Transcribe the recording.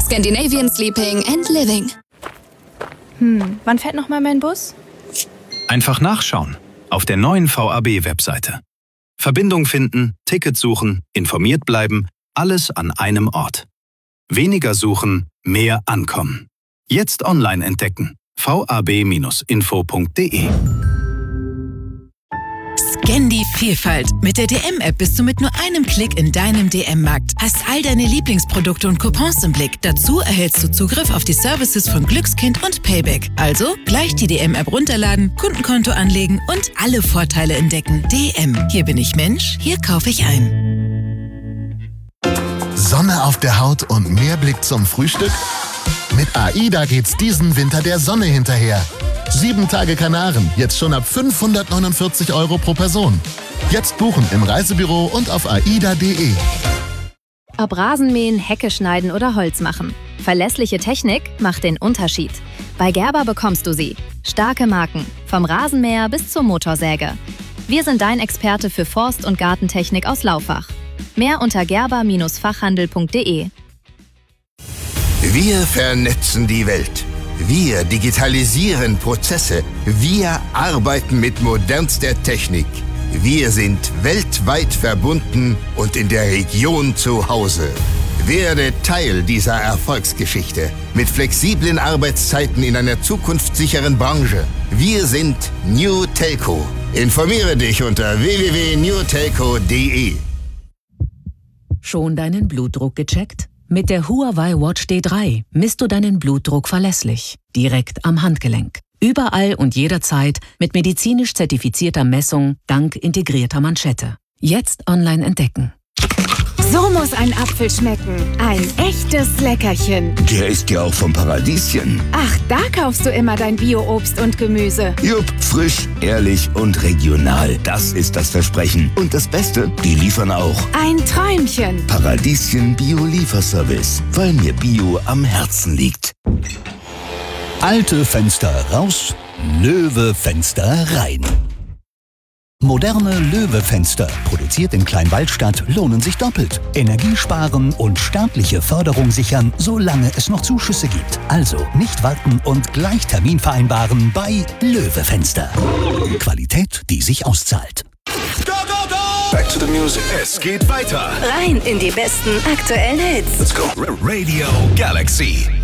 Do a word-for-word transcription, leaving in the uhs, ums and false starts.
Scandinavian Sleeping and Living. Hm, wann fährt nochmal mein Bus? Einfach nachschauen. Auf der neuen V A B-Webseite. Verbindung finden, Ticket suchen, informiert bleiben, alles an einem Ort. Weniger suchen, mehr ankommen. Jetzt online entdecken. v a b Bindestrich info punkt d e Scan die Vielfalt. Mit der D M-App bist du mit nur einem Klick in deinem D M-Markt. Hast all deine Lieblingsprodukte und Coupons im Blick. Dazu erhältst du Zugriff auf die Services von Glückskind und Payback. Also gleich die D M-App runterladen, Kundenkonto anlegen und alle Vorteile entdecken. D M. Hier bin ich Mensch, hier kaufe ich ein. Sonne auf der Haut und mehr Blick zum Frühstück? Mit AIDA geht's diesen Winter der Sonne hinterher. Sieben Tage Kanaren, jetzt schon ab fünfhundertneunundvierzig Euro pro Person. Jetzt buchen im Reisebüro und auf aida punkt de. Ob Rasenmähen, Hecke schneiden oder Holz machen. Verlässliche Technik macht den Unterschied. Bei Gerber bekommst du sie. Starke Marken, vom Rasenmäher bis zur Motorsäge. Wir sind dein Experte für Forst- und Gartentechnik aus Laufach. Mehr unter gerber Bindestrich fachhandel punkt de. Wir vernetzen die Welt. Wir digitalisieren Prozesse. Wir arbeiten mit modernster Technik. Wir sind weltweit verbunden und in der Region zu Hause. Werde Teil dieser Erfolgsgeschichte mit flexiblen Arbeitszeiten in einer zukunftssicheren Branche. Wir sind New Telco. Informiere dich unter w w w punkt new telco punkt de. Schon deinen Blutdruck gecheckt? Mit der Huawei Watch D drei misst du deinen Blutdruck verlässlich, direkt am Handgelenk. Überall und jederzeit mit medizinisch zertifizierter Messung dank integrierter Manschette. Jetzt online entdecken. So muss ein Apfel schmecken. Ein echtes Leckerchen. Der ist ja auch vom Paradieschen. Ach, da kaufst du immer dein Bio-Obst und Gemüse. Jupp, frisch, ehrlich und regional. Das ist das Versprechen. Und das Beste, die liefern auch. Ein Träumchen. Paradieschen Bio-Lieferservice, weil mir Bio am Herzen liegt. Alte Fenster raus, Löwe Fenster rein. Moderne Löwe-Fenster, produziert in Kleinwaldstadt, lohnen sich doppelt. Energie sparen und staatliche Förderung sichern, solange es noch Zuschüsse gibt. Also nicht warten und gleich Termin vereinbaren bei Löwe-Fenster. Qualität, die sich auszahlt. Go, go, go! Back to the music. Es geht weiter. Rein in die besten aktuellen Hits. Let's go. Radio Galaxy.